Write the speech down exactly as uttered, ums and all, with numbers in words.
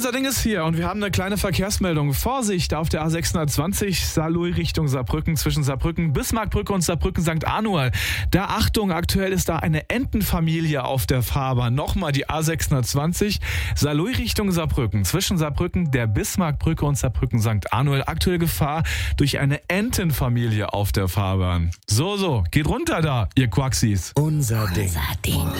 Unser Ding ist hier und wir haben eine kleine Verkehrsmeldung. Vorsicht auf der A sechshundertzwanzig Saarlouis Richtung Saarbrücken zwischen Saarbrücken Bismarckbrücke und Saarbrücken Sankt Anual. Da Achtung, aktuell ist da eine Entenfamilie auf der Fahrbahn. Nochmal die A sechshundertzwanzig Saarlouis Richtung Saarbrücken zwischen Saarbrücken der Bismarckbrücke und Saarbrücken Sankt Anual. Aktuelle Gefahr durch eine Entenfamilie auf der Fahrbahn. So, so, geht runter da, ihr Quaxis. Unser Ding. Unser Ding.